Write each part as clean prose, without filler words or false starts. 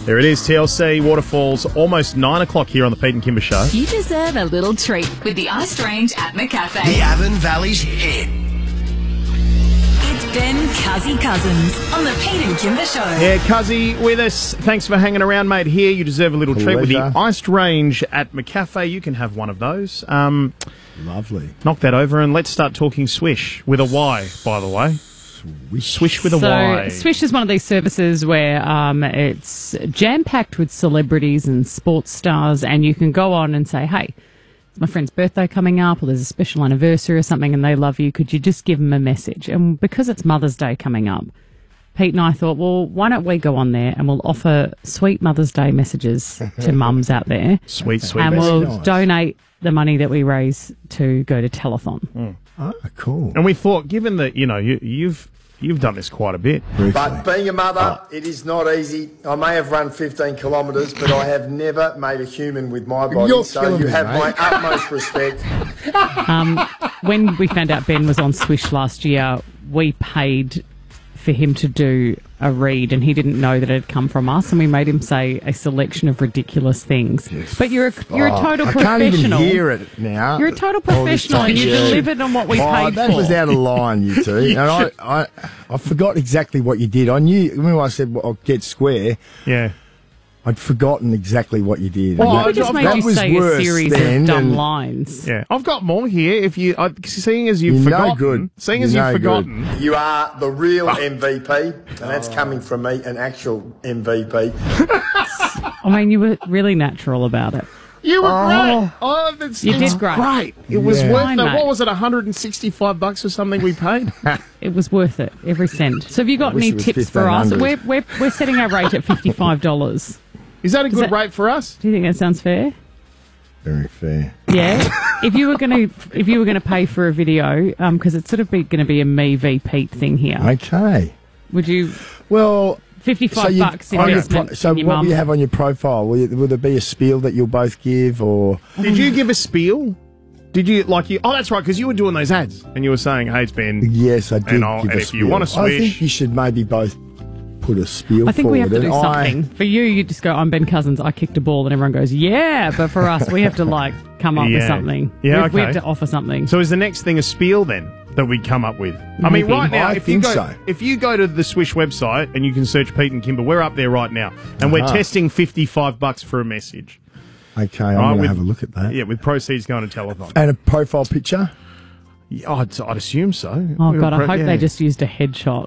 There it is, TLC Waterfalls, almost 9 o'clock here on the Pete and Kimber Show. You deserve a little treat with the Iced Range at McCafe. The Avon Valley's hit. It's Ben Cuzzy Cousins on the Pete and Kimber Show. Yeah, Cuzzy with us. Thanks for hanging around, mate. Here, you deserve a little treat with the Iced Range at McCafe. You can have one of those. Lovely. Knock that over and let's start talking Swish with a Y, by the way. Swish with a Y. Swish is one of these services where it's jam-packed with celebrities and sports stars, and you can go on and say, hey, it's my friend's birthday coming up, or there's a special anniversary or something, and they love you. Could you just give them a message? And because it's Mother's Day coming up, Pete and I thought, well, why don't we go on there and we'll offer sweet Mother's Day messages to mums out there. Sweet. And we'll donate the money that we raise to go to telethon. Oh, cool. And we thought, given that, you know, you've done this quite a bit. Briefly. But being a mother, it is not easy. I may have run 15 kilometres, but I have never made a human with my body. You're so killing you me, have mate. my utmost respect. When we found out Ben was on Swish last year, we paid for him to do a read, and he didn't know that it had come from us, and we made him say a selection of ridiculous things. But you're a total I professional. can't even hear it now. You're a total professional, and you delivered on what we paid that for. was out of line, you two. And I forgot exactly what you did. I knew, remember I said, well, I'll get square. Yeah. I'd forgotten exactly what you did. Well, we just made that you was say a worse series then, of dumb and- lines. Yeah. I've got more here. If you, seeing as you've You're no forgotten. good. Seeing as You're you've no forgotten. You are the real MVP, and that's coming from me, an actual MVP. I mean, you were really natural about it. You were great. Oh, You did great. It was Yeah. worth Fine, it. mate. What was it, $165 or something we paid? It was worth it, every cent. So have you got wish any it was tips for us? 1500. We're setting our rate at $55. Is that a good that- rate for us? Do you think that sounds fair? Very fair. Yeah. if you were gonna pay for a video, because it's sort of going to be a me v Pete thing here, Okay. would you? Well, $55 investment. So in your what mum. will you have on your profile? Will there be a spiel that you'll both give, or Did you give a spiel? Did you, oh, that's right, because you were doing those ads, and you were saying, hey, it's Ben. yes, I did. And give a if you spiel. want to I swish. think you should maybe both put a spiel. I think we have to forward, do and something. For you just go, I'm Ben Cousins, I kicked a ball, and everyone goes, yeah. But for us, we have to come up with Yeah. something. Yeah, we have okay. to offer something. So is the next thing a spiel then that we come up with? I mean, Maybe. right now, I if you think go, so. if you go to the Swish website and you can search Pete and Kimber, we're up there right now, and we're testing $55 for a message. Okay, I'm Right, going to with- have a look at that. Yeah, with proceeds going to telethon. And a profile picture. Yeah, I'd assume so. Oh God, I hope Yeah. they just used a headshot.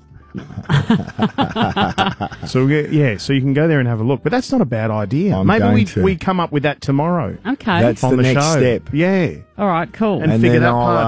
So so you can go there and have a look. But that's not a bad idea. I'm Maybe going to. we come up with that tomorrow Okay. That's on the the next show. step. Yeah, All right. Cool. and And figure then that I'll, part